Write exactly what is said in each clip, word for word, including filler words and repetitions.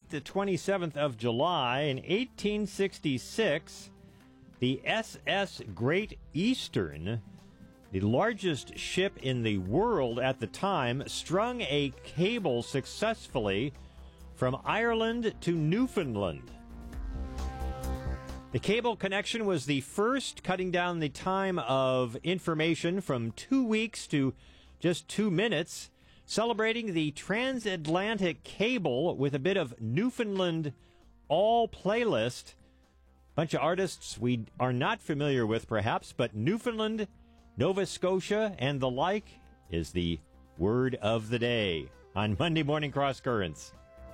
the twenty-seventh of July in eighteen sixty-six, the S S Great Eastern, the largest ship in the world at the time, strung a cable successfully from Ireland to Newfoundland. The cable connection was the first, cutting down the time of information from two weeks to just two minutes, celebrating the transatlantic cable with a bit of Newfoundland all playlist. Bunch of artists we are not familiar with, perhaps, but Newfoundland, Nova Scotia, and the like is the word of the day on Monday Morning Cross Currents.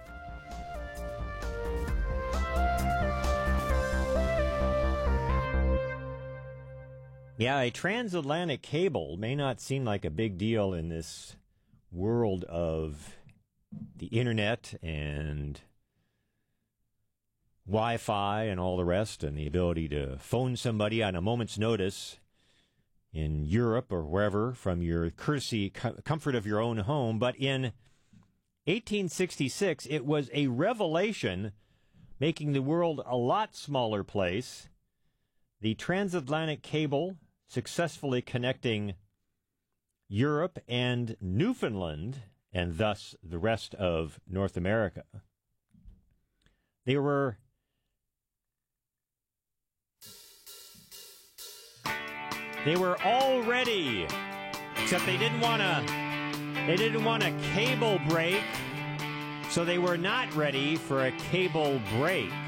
Yeah, a transatlantic cable may not seem like a big deal in this world of the internet and Wi-Fi and all the rest, and the ability to phone somebody on a moment's notice in Europe or wherever from your courtesy, comfort of your own home. But in eighteen sixty-six, it was a revelation, making the world a lot smaller place. The transatlantic cable successfully connecting Europe and Newfoundland, and thus the rest of North America. They were they were all ready, except they didn't want to they didn't want a cable break, so they were not ready for a cable break.